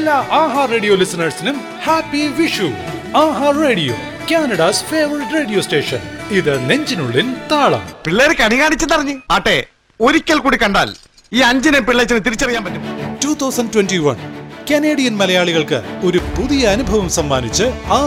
എല്ലാ ആഹാ radio ലിസണേഴ്സിനും happy Vishu. ആഹാ radio, Canada's favourite radio station. ഇത് നെഞ്ചിനുള്ളിൽ താളം. പിള്ളേര് കണി കാണിച്ചെന്നറിഞ്ഞ് ആട്ടെ, ഒരിക്കൽ കൂടി കണ്ടാൽ ഈ 5 പിള്ളേച്ചിന് തിരിച്ചറിയാൻ പറ്റും. 2021 കനേഡിയൻ മലയാളികൾക്ക് ഒരു പുതിയ അനുഭവം സമ്മാനിച്ച്